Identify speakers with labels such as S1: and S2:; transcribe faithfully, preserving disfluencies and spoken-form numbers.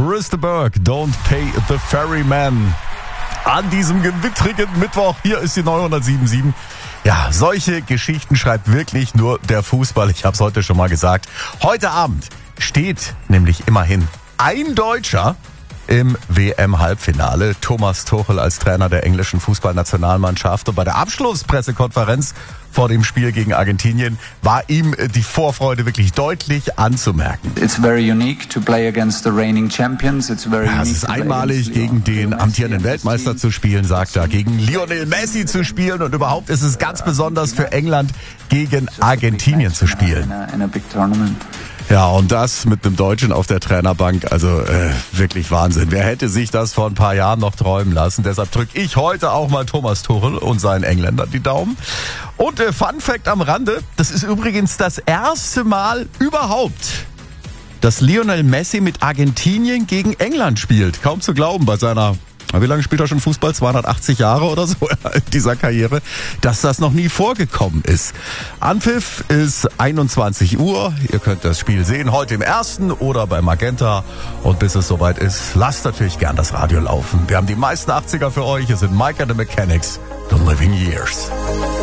S1: Chris de Burgh, Don't Pay the Ferryman. An diesem gewittrigen Mittwoch, hier ist die neunhundertsiebenundsiebzig. Ja, solche Geschichten schreibt wirklich nur der Fußball. Ich habe es heute schon mal gesagt. Heute Abend steht nämlich immerhin ein Deutscher im W M-Halbfinale. Thomas Tuchel als Trainer der englischen Fußballnationalmannschaft. Und bei der Abschlusspressekonferenz vor dem Spiel gegen Argentinien war ihm die Vorfreude wirklich deutlich anzumerken.
S2: It's very unique to play against the reigning champions. It's very
S1: ja, es ist einmalig, gegen den amtierenden Weltmeister zu spielen, sagt er, gegen Lionel Messi zu spielen und überhaupt ist es ganz besonders für England, gegen Argentinien zu spielen. Ja, und das mit einem Deutschen auf der Trainerbank, also äh, wirklich Wahnsinn. Wer hätte sich das vor ein paar Jahren noch träumen lassen? Deshalb drücke ich heute auch mal Thomas Tuchel und seinen Engländern die Daumen. Und äh, Fun Fact am Rande, das ist übrigens das erste Mal überhaupt, dass Lionel Messi mit Argentinien gegen England spielt. Kaum zu glauben bei seiner... Wie lange spielt er schon Fußball? zweihundertachtzig Jahre oder so in dieser Karriere, dass das noch nie vorgekommen ist. Anpfiff ist einundzwanzig Uhr. Ihr könnt das Spiel sehen, heute im ersten oder bei Magenta. Und bis es soweit ist, lasst natürlich gern das Radio laufen. Wir haben die meisten achtziger für euch. Es sind Mike and the Mechanics, The Living Years.